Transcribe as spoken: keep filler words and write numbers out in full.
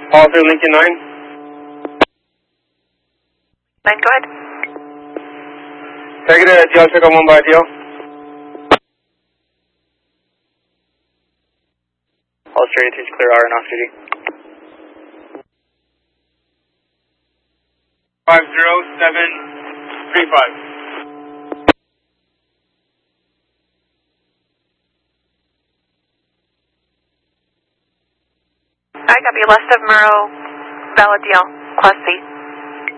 All through Lincoln nine. nine, go ahead. Negative, Delta Come on by Deal. All straight is clear R and off duty. Five zero seven three five. I copy. West of Murrow, valid deal, Class C.